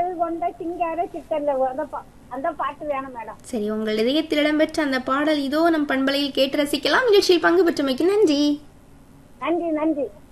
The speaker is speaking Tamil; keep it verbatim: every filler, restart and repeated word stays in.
திங்கள் கொண்ட சிங்கார சிக்கல்ல அந்த பா- அந்த பாட்டு வேணும் மேடம். சரி, உங்கள் இதயத்தில் இடம்பெற்ற அந்த பாடல் இதோ நம் பண்பலையில் கேட்டு ரசிக்கலாம். நிகழ்ச்சியில் பங்கு பெற்றமைக்கு நன்றி. நன்றி நன்றி.